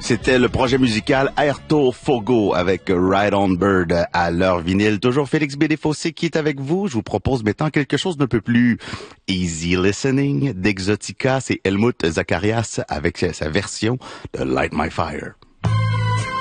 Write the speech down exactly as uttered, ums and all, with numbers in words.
C'était le projet musical Airto Fogo avec Ride on Bird à l'heure vinyle. Toujours Félix B. Desfossés qui est avec vous. Je vous propose maintenant quelque chose d'un peu plus easy listening d'Exotica. C'est Helmut Zacharias avec sa version de Light My Fire.